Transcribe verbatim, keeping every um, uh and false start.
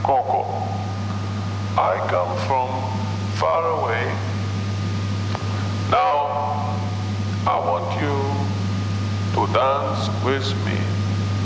Coco. I come from far away. Now, I want you to dance with me.